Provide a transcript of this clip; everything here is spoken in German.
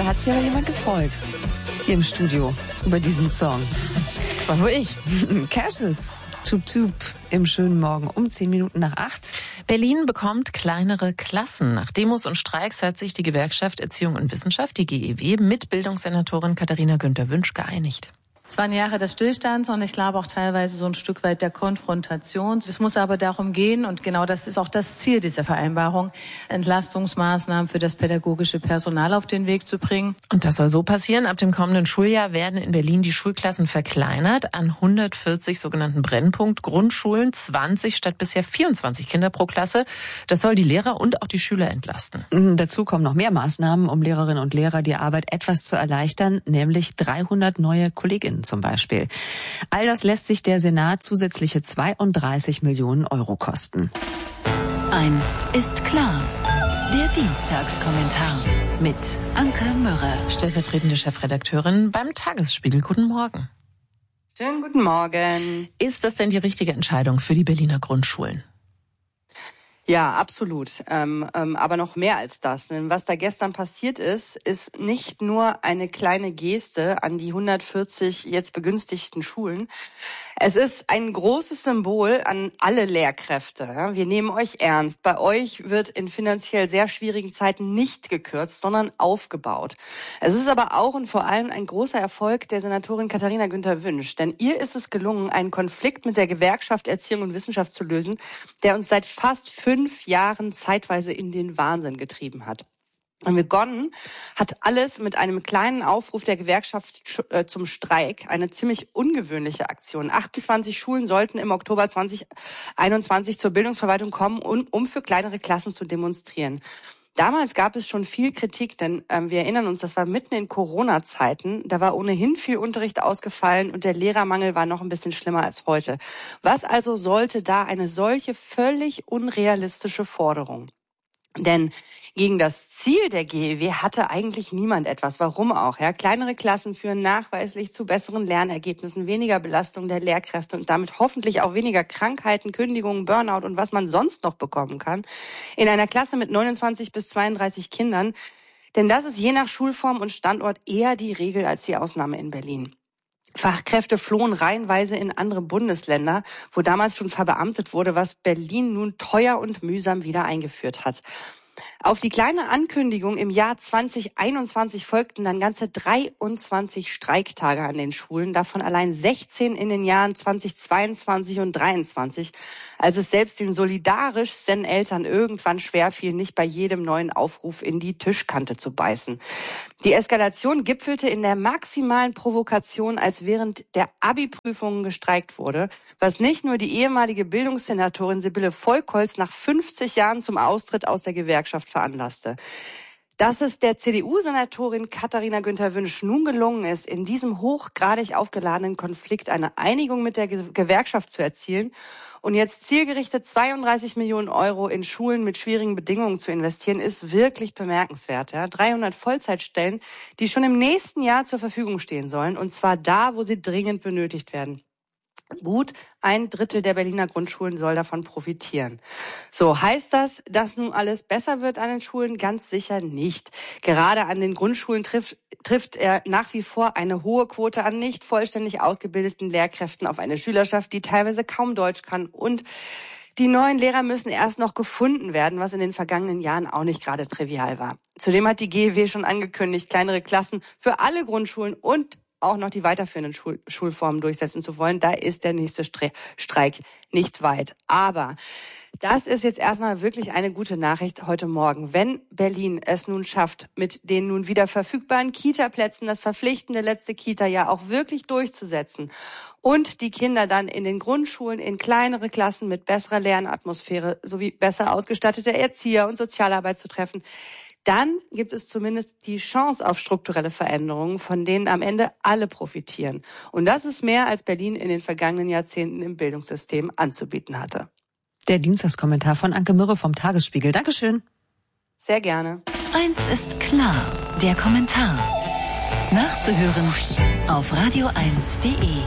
da hat sich aber jemand gefreut. Hier im Studio über diesen Song. Das war nur ich. Cashes, Tup Tup im schönen Morgen um 7:10. Berlin bekommt kleinere Klassen. Nach Demos und Streiks hat sich die Gewerkschaft Erziehung und Wissenschaft, die GEW, mit Bildungssenatorin Katharina Günther-Wünsch geeinigt. Es waren Jahre des Stillstands und ich glaube auch teilweise so ein Stück weit der Konfrontation. Es muss aber darum gehen, und genau das ist auch das Ziel dieser Vereinbarung, Entlastungsmaßnahmen für das pädagogische Personal auf den Weg zu bringen. Und das soll so passieren. Ab dem kommenden Schuljahr werden in Berlin die Schulklassen verkleinert an 140 sogenannten Brennpunkt-Grundschulen, 20 statt bisher 24 Kinder pro Klasse. Das soll die Lehrer und auch die Schüler entlasten. Dazu kommen noch mehr Maßnahmen, um Lehrerinnen und Lehrer die Arbeit etwas zu erleichtern, nämlich 300 neue KollegInnen zum Beispiel. All das lässt sich der Senat zusätzliche 32 Millionen Euro kosten. Eins ist klar. Der Dienstagskommentar mit Anke Mürre, stellvertretende Chefredakteurin beim Tagesspiegel. Guten Morgen. Schönen guten Morgen. Ist das denn die richtige Entscheidung für die Berliner Grundschulen? Ja, absolut. Aber noch mehr als das. Denn was da gestern passiert ist nicht nur eine kleine Geste an die 140 jetzt begünstigten Schulen. Es ist ein großes Symbol an alle Lehrkräfte. Wir nehmen euch ernst. Bei euch wird in finanziell sehr schwierigen Zeiten nicht gekürzt, sondern aufgebaut. Es ist aber auch und vor allem ein großer Erfolg der Senatorin Katharina Günther-Wünsch. Denn ihr ist es gelungen, einen Konflikt mit der Gewerkschaft Erziehung und Wissenschaft zu lösen, der uns seit fast 5 Jahren zeitweise in den Wahnsinn getrieben hat. Und begonnen hat alles mit einem kleinen Aufruf der Gewerkschaft zum Streik, eine ziemlich ungewöhnliche Aktion. 28 Schulen sollten im Oktober 2021 zur Bildungsverwaltung kommen, um für kleinere Klassen zu demonstrieren. Damals gab es schon viel Kritik, denn wir erinnern uns, das war mitten in Corona-Zeiten. Da war ohnehin viel Unterricht ausgefallen und der Lehrermangel war noch ein bisschen schlimmer als heute. Was also sollte da eine solche völlig unrealistische Forderung? Denn gegen das Ziel der GEW hatte eigentlich niemand etwas. Warum auch? Ja, kleinere Klassen führen nachweislich zu besseren Lernergebnissen, weniger Belastung der Lehrkräfte und damit hoffentlich auch weniger Krankheiten, Kündigungen, Burnout und was man sonst noch bekommen kann. In einer Klasse mit 29 bis 32 Kindern. Denn das ist je nach Schulform und Standort eher die Regel als die Ausnahme in Berlin. Fachkräfte flohen reihenweise in andere Bundesländer, wo damals schon verbeamtet wurde, was Berlin nun teuer und mühsam wieder eingeführt hat. Auf die kleine Ankündigung im Jahr 2021 folgten dann ganze 23 Streiktage an den Schulen, davon allein 16 in den Jahren 2022 und 2023, als es selbst den solidarischsten Eltern irgendwann schwerfiel, nicht bei jedem neuen Aufruf in die Tischkante zu beißen. Die Eskalation gipfelte in der maximalen Provokation, als während der Abi-Prüfungen gestreikt wurde, was nicht nur die ehemalige Bildungssenatorin Sibylle Volkholz nach 50 Jahren zum Austritt aus der Gewerkschaft veranlasste. Dass es der CDU-Senatorin Katharina Günther-Wünsch nun gelungen ist, in diesem hochgradig aufgeladenen Konflikt eine Einigung mit der Gewerkschaft zu erzielen und jetzt zielgerichtet 32 Millionen Euro in Schulen mit schwierigen Bedingungen zu investieren, ist wirklich bemerkenswert. Ja? 300 Vollzeitstellen, die schon im nächsten Jahr zur Verfügung stehen sollen, und zwar da, wo sie dringend benötigt werden. Gut 1/3 der Berliner Grundschulen soll davon profitieren. So, heißt das, dass nun alles besser wird an den Schulen? Ganz sicher nicht. Gerade an den Grundschulen trifft er nach wie vor eine hohe Quote an nicht vollständig ausgebildeten Lehrkräften auf eine Schülerschaft, die teilweise kaum Deutsch kann, und die neuen Lehrer müssen erst noch gefunden werden, was in den vergangenen Jahren auch nicht gerade trivial war. Zudem hat die GEW schon angekündigt, kleinere Klassen für alle Grundschulen und auch noch die weiterführenden Schulformen durchsetzen zu wollen. Da ist der nächste Streik nicht weit. Aber das ist jetzt erstmal wirklich eine gute Nachricht heute Morgen. Wenn Berlin es nun schafft, mit den nun wieder verfügbaren Kita-Plätzen das verpflichtende letzte Kita-Jahr auch wirklich durchzusetzen und die Kinder dann in den Grundschulen in kleinere Klassen mit besserer Lernatmosphäre sowie besser ausgestattete Erzieher und Sozialarbeit zu treffen, dann gibt es zumindest die Chance auf strukturelle Veränderungen, von denen am Ende alle profitieren. Und das ist mehr, als Berlin in den vergangenen Jahrzehnten im Bildungssystem anzubieten hatte. Der Dienstagskommentar von Anke Mürre vom Tagesspiegel. Dankeschön. Sehr gerne. Eins ist klar, der Kommentar. Nachzuhören auf radio1.de.